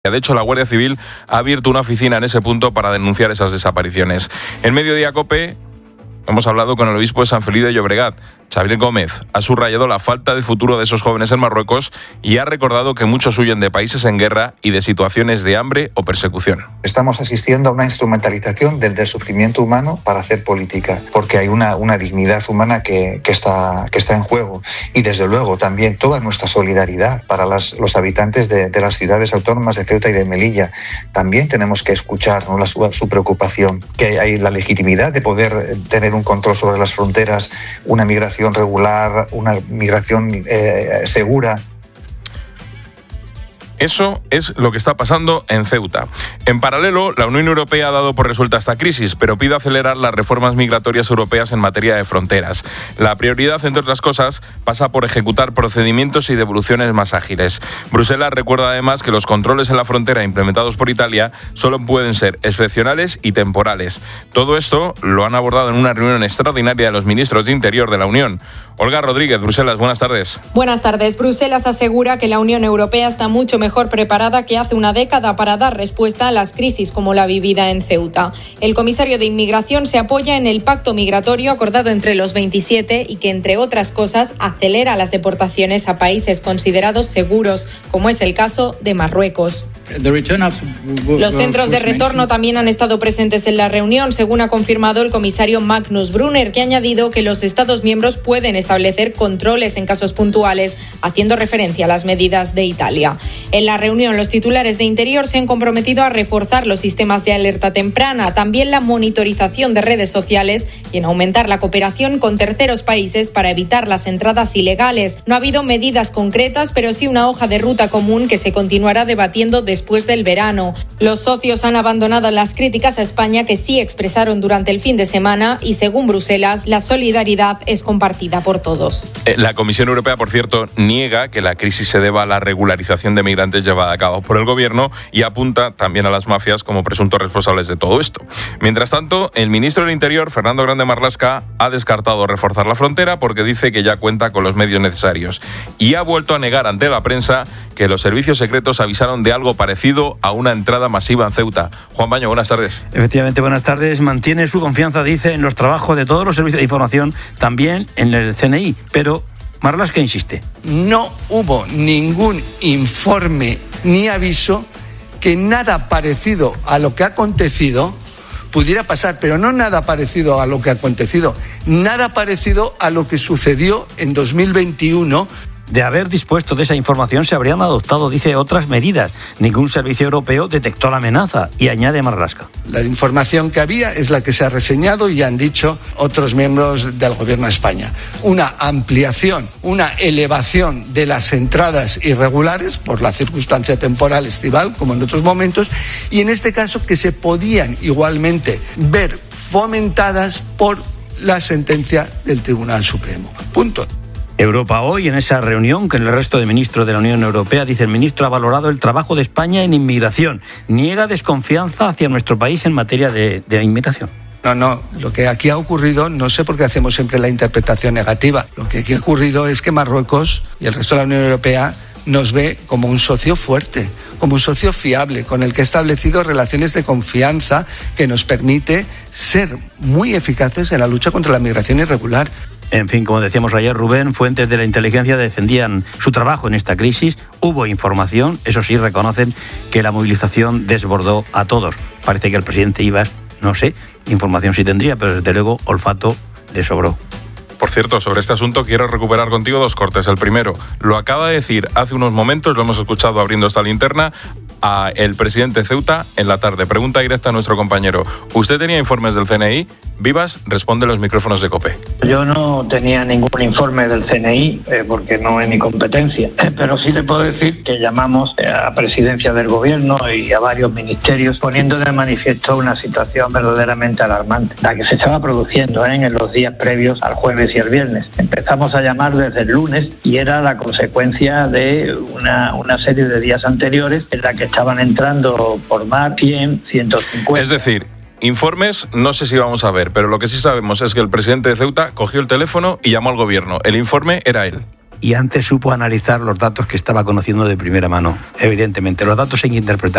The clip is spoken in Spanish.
De hecho, la Guardia Civil ha abierto una oficina en ese punto para denunciar esas desapariciones. En Mediodía COPE hemos hablado con el obispo de San Feliu de Llobregat. Xavier Gómez ha subrayado la falta de futuro de esos jóvenes en Marruecos y ha recordado que muchos huyen de países en guerra y de situaciones de hambre o persecución. Estamos asistiendo a una instrumentalización del sufrimiento humano para hacer política, porque hay una dignidad humana que está en juego. Y desde luego también toda nuestra solidaridad para los habitantes de las ciudades autónomas de Ceuta y de Melilla. También tenemos que escuchar, ¿no?, su preocupación, que hay la legitimidad de poder tener un control sobre las fronteras, una migración regular, una migración segura. Eso es lo que está pasando en Ceuta. En paralelo, la Unión Europea ha dado por resuelta esta crisis, pero pide acelerar las reformas migratorias europeas en materia de fronteras. La prioridad, entre otras cosas, pasa por ejecutar procedimientos y devoluciones más ágiles. Bruselas recuerda además que los controles en la frontera implementados por Italia solo pueden ser excepcionales y temporales. Todo esto lo han abordado en una reunión extraordinaria de los ministros de Interior de la Unión. Olga Rodríguez, Bruselas, buenas tardes. Buenas tardes. Bruselas asegura que la Unión Europea está mucho mejor preparada que hace una década para dar respuesta a las crisis como la vivida en Ceuta. El comisario de Inmigración se apoya en el pacto migratorio acordado entre los 27 y que, entre otras cosas, acelera las deportaciones a países considerados seguros, como es el caso de Marruecos. Los centros de retorno también han estado presentes en la reunión, según ha confirmado el comisario Magnus Brunner, que ha añadido que los Estados miembros pueden establecer controles en casos puntuales, haciendo referencia a las medidas de Italia. En la reunión, los titulares de Interior se han comprometido a reforzar los sistemas de alerta temprana, también la monitorización de redes sociales y en aumentar la cooperación con terceros países para evitar las entradas ilegales. No ha habido medidas concretas, pero sí una hoja de ruta común que se continuará debatiendo después del verano. Los socios han abandonado las críticas a España que sí expresaron durante el fin de semana y, según Bruselas, la solidaridad es compartida por todos. La Comisión Europea, por cierto, niega que la crisis se deba a la regularización de migrantes llevada a cabo por el gobierno y apunta también a las mafias como presuntos responsables de todo esto. Mientras tanto, el ministro del Interior, Fernando Grande Marlaska, ha descartado reforzar la frontera porque dice que ya cuenta con los medios necesarios y ha vuelto a negar ante la prensa que los servicios secretos avisaron de algo parecido a una entrada masiva en Ceuta. Juan Baño, buenas tardes. Efectivamente, buenas tardes. Mantiene su confianza, dice, en los trabajos de todos los servicios de información, también en el CNI, pero Marlaska insiste. No hubo ningún informe ni aviso que nada parecido a lo que ha acontecido pudiera pasar, pero no nada parecido a lo que ha acontecido, nada parecido a lo que sucedió en 2021. De haber dispuesto de esa información se habrían adoptado, dice, otras medidas. Ningún servicio europeo detectó la amenaza y añade Marlaska. La información que había es la que se ha reseñado y han dicho otros miembros del Gobierno de España. Una ampliación, una elevación de las entradas irregulares por la circunstancia temporal estival, como en otros momentos, y en este caso que se podían igualmente ver fomentadas por la sentencia del Tribunal Supremo. Punto. Europa hoy, en esa reunión con el resto de ministros de la Unión Europea, dice el ministro, ha valorado el trabajo de España en inmigración. Niega desconfianza hacia nuestro país en materia de inmigración. No, lo que aquí ha ocurrido, no sé por qué hacemos siempre la interpretación negativa. Lo que aquí ha ocurrido es que Marruecos y el resto de la Unión Europea nos ve como un socio fuerte, como un socio fiable, con el que ha establecido relaciones de confianza que nos permite ser muy eficaces en la lucha contra la migración irregular. En fin, como decíamos ayer, Rubén, fuentes de la inteligencia defendían su trabajo en esta crisis. Hubo información, eso sí, reconocen que la movilización desbordó a todos. Parece que el presidente Ibas, no sé, información sí tendría, pero desde luego olfato le sobró. Por cierto, sobre este asunto quiero recuperar contigo dos cortes. El primero, lo acaba de decir hace unos momentos, lo hemos escuchado abriendo esta linterna, a el presidente Ceuta en la tarde. Pregunta directa a nuestro compañero. ¿Usted tenía informes del CNI? Vivas, responde los micrófonos de COPE. Yo no tenía ningún informe del CNI porque no es mi competencia, pero sí le puedo decir que llamamos a presidencia del gobierno y a varios ministerios poniendo de manifiesto una situación verdaderamente alarmante, la que se estaba produciendo en los días previos al jueves y el viernes. Empezamos a llamar desde el lunes y era la consecuencia de una serie de días anteriores en la que estaban entrando por mar 100, 150. Es decir, informes no sé si vamos a ver, pero lo que sí sabemos es que el presidente de Ceuta cogió el teléfono y llamó al gobierno. El informe era él. Y antes supo analizar los datos que estaba conociendo de primera mano. Evidentemente, los datos hay que interpretar.